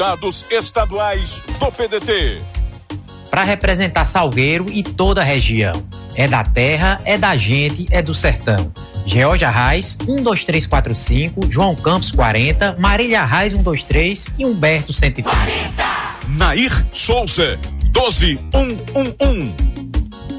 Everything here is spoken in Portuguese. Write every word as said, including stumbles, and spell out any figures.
deputados estaduais do P D T. Para representar Salgueiro e toda a região. É da terra, é da gente, é do sertão. Georgia Reis, um dois três quatro cinco, João Campos quarenta, Marília Reis um dois três e Humberto cento e trinta. Nair Souza, doze um um um.